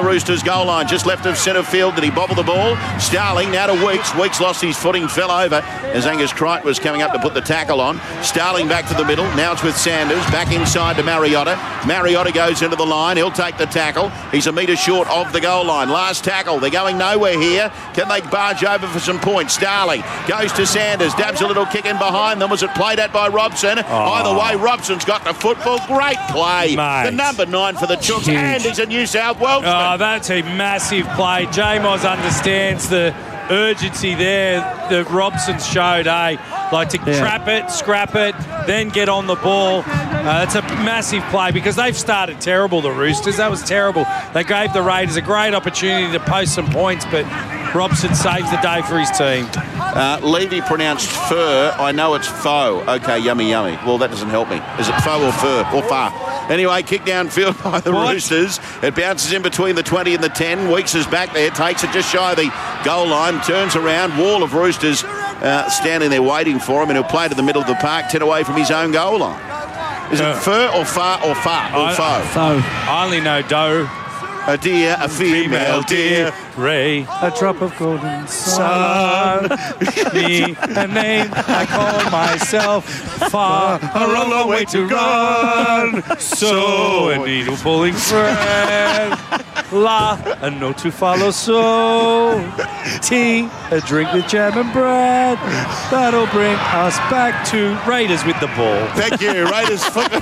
Roosters goal line, just left of centre field. Did he bobble the ball? Starling now to Weeks. Weeks lost his footing, fell over as Angus Crichton was coming up to put the tackle on. Starling back to the middle. Now it's with Sanders. Back inside to Mariotta. Mariotta goes into the line. He'll take the tackle. He's a metre short of the goal line. Last tackle. They're going nowhere here. Can they barge over for some points? Starling goes to Sanders. Dabs a little kick in behind them. Was it played at by Robson? Either way, Robson's got the football. Great play. Mate. The number 9 for the Chooks. And he's a New South Wales. Oh, that's a massive play. J-Moz understands the urgency there that Robson showed, like to trap it, scrap it, then get on the ball. It's a massive play because they've started terrible, the Roosters. That was terrible. They gave the Raiders a great opportunity to post some points, but Robson saves the day for his team. Levy pronounced fur. I know it's foe. Okay, yummy. Well, that doesn't help me. Is it foe or fur or far? Anyway, kick downfield by the Roosters. It bounces in between the 20 and the 10. Weeks is back there, takes it just shy of the goal line, turns around. Wall of Roosters standing there waiting for him, and he'll play to the middle of the park, 10 away from his own goal line. Is it fur or far or far or foe? Foe. I only know doe. A deer, a female deer. Ray, a drop of golden sun. Me, a name I call myself. Far, a long way to run. So, a needle pulling friend. La, a note to follow. So, tea, a drink with jam and bread. That'll bring us back to Raiders with the ball. Thank you, Raiders football.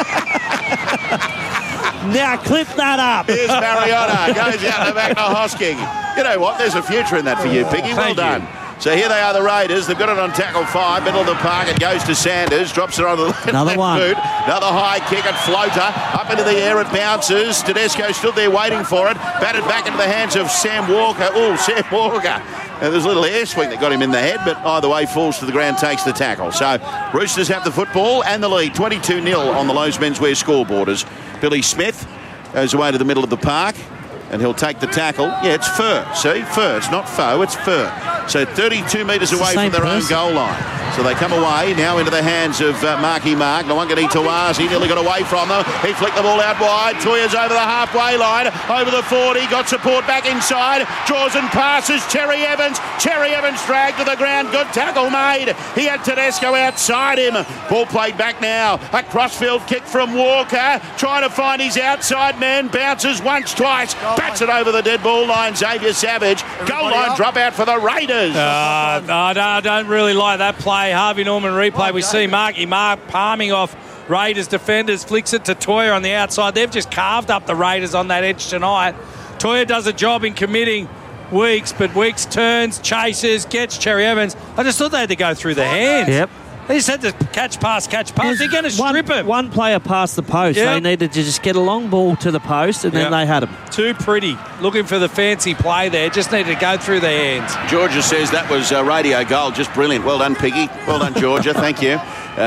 Now clip that up. Here's Mariotta. Goes out the back to Hosking. You know what? There's a future in that for you, Piggy. Well done. So here they are, the Raiders. They've got it on tackle 5, middle of the park. It goes to Sanders. Drops it on the left Another one. boot. Another high kick and floater. Up into the air, it bounces. Tedesco stood there waiting for it. Batted back into the hands of Sam Walker. Oh, Sam Walker. There's a little air swing that got him in the head, but either way, falls to the ground, takes the tackle. So Roosters have the football and the lead. 22-0 on the Lowe's Menswear scoreboard as Billy Smith goes away to the middle of the park. And he'll take the tackle. Yeah, it's fur. See? Fur. It's not foe, it's fur. So 32 metres away from their own goal line. So they come away now into the hands of Marky Mark. Nwangani Tawazi nearly got away from them. He flicked the ball out wide. Toya's over the halfway line. Over the 40. Got support back inside. Draws and passes. Cherry Evans. Cherry Evans dragged to the ground. Good tackle made. He had Tedesco outside him. Ball played back now. A crossfield kick from Walker. Trying to find his outside man. Bounces once, twice. Bats it over the dead ball line. Xavier Savage. Goal line drop out for the Raiders. I don't really like that play. Harvey Norman replay. We see Marky Mark palming off Raiders defenders. Flicks it to Toya on the outside. They've just carved up the Raiders on that edge tonight. Toya does a job in committing Weeks, but Weeks turns, chases, gets Cherry Evans. I just thought they had to go through the hands. Yep. They just had to catch pass. They're going to strip him. One player passed the post. Yep. They needed to just get a long ball to the post, and then they had him. Too pretty. Looking for the fancy play there. Just needed to go through their hands. Georgia says that was radio gold. Just brilliant. Well done, Piggy. Well done, Georgia. Thank you.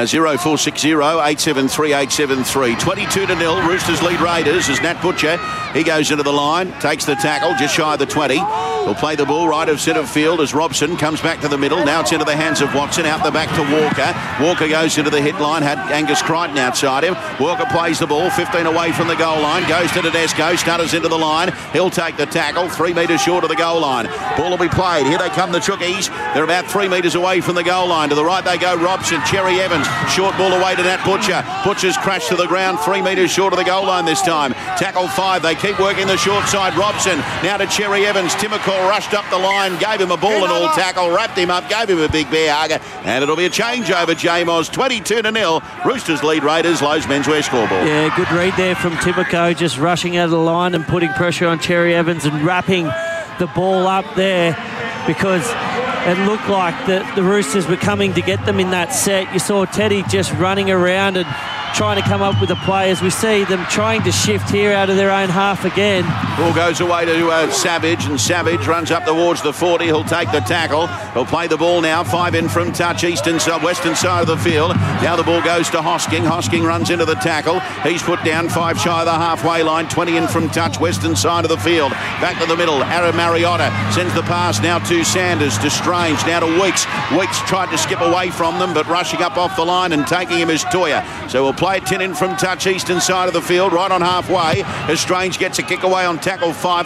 0460 873 873. 22-0. Roosters lead Raiders as Nat Butcher. He goes into the line, takes the tackle just shy of the 20. He'll play the ball right of centre field as Robson comes back to the middle. Now it's into the hands of Watson. Out the back to Walker. Walker goes into the hit line. Had Angus Crichton outside him. Walker plays the ball 15 away from the goal line. Goes to Tedesco. Stutters into the line. He'll take the tackle 3 metres short of the goal line. Ball will be played. Here they come, the Chookies. They're about 3 metres away from the goal line. To the right they go Robson. Cherry Evans. Short ball away to Nat Butcher. Butcher's crashed to the ground 3 metres short of the goal line this time. Tackle 5. They keep working the short side. Robson now to Cherry Evans. Timokor rushed up the line, gave him a ball and all tackle, wrapped him up, gave him a big bear hugger, and it'll be a changeover. J-Moz 22-0. Roosters lead Raiders. Lowe's Menswear scoreboard. Yeah, good read there from Timoko, just rushing out of the line and putting pressure on Cherry Evans and wrapping the ball up there because it looked like the Roosters were coming to get them in that set. You saw Teddy just running around and trying to come up with a play as we see them trying to shift here out of their own half again. Ball goes away to Savage, and Savage runs up towards the 40. He'll take the tackle. He'll play the ball now. 5 in from touch, western side of the field. Now the ball goes to Hosking. Hosking runs into the tackle. He's put down 5 shy of the halfway line. 20 in from touch, western side of the field. Back to the middle. Aaron Mariotta sends the pass now to Sanders, to Strange, now to Weeks. Weeks tried to skip away from them, but rushing up off the line and taking him is Toya. So we'll play 10 in from touch, eastern side of the field, right on halfway, as Strange gets a kick away on tackle 5.